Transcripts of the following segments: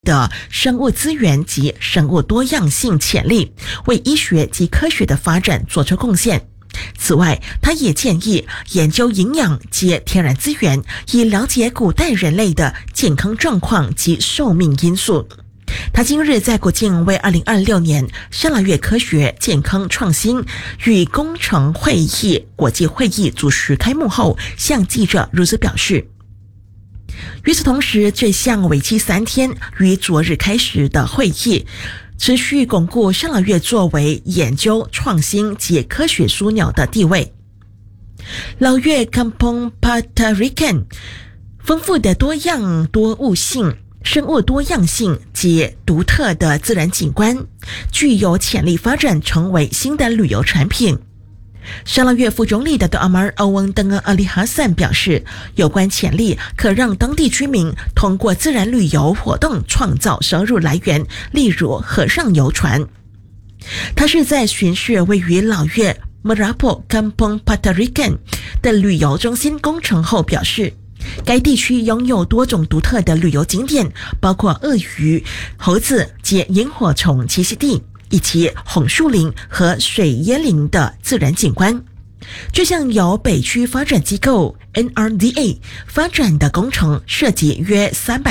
的生物资源及生物多样性潜力，为医学及科学的发展做出贡献。此外，他也建议研究营养及天然资源，以了解古代人类的健康状况及寿命因素。他今日在国境为2026年沙拉越科学健康创新与工程会议国际会议主持开幕后，向记者如此表示。与此同时，这项为期3天于昨日开始的会议持续巩固沙拉越作为研究创新及科学枢纽的地位。老越 Kampung Patarikan 丰富的多样多物性、生物多样性及独特的自然景观，具有潜力发展成为新的旅游产品。沙拉越副总理的阿马尔·奥翁登阿里哈散表示，有关潜力可让当地居民通过自然旅游活动创造收入来源，例如河上游船。他是在巡视位于老越 Merapu Kampung Patarikan 的旅游中心工程后表示，该地区拥有多种独特的旅游景点，包括鳄鱼、猴子及萤火虫栖息地，以及红树林和水椰林的自然景观。这项由北区发展机构 NRDA 发展的工程涉及约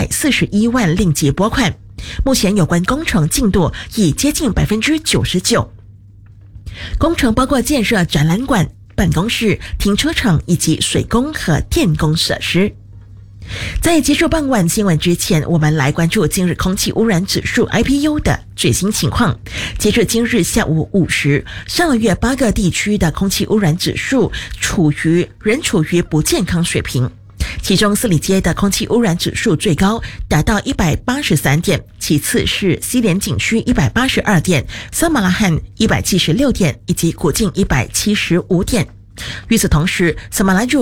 341万令吉拨款，目前有关工程进度已接近 99%。 工程包括建设展览馆、办公室、停车场以及水工和电工设施。在结束傍晚新闻之前，我们来关注今日空气污染指数 IPU 的最新情况。截至今日下午5时，沙拉越8个地区的空气污染指数仍处于不健康水平。其中斯里街的空气污染指数最高达到183点，其次是西连景区182点，撒马拉罕176点，以及古晋175点。与此同时，撒马拉主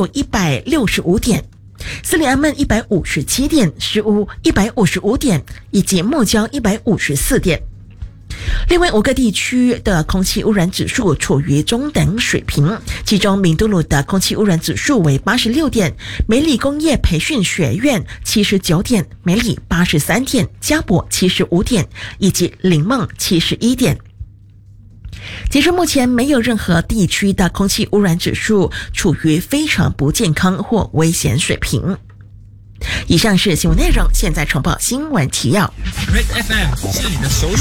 165点，斯里阿曼157点，石屋155点，以及木礁154点。另外5个地区的空气污染指数处于中等水平，其中明都鲁的空气污染指数为86点，梅里工业培训学院79点，梅里83点，加博75点，以及林梦71点。截至目前，没有任何地区的空气污染指数处于非常不健康或危险水平。以上是新闻内容，现在重报新闻提要。 Red FM 是你的首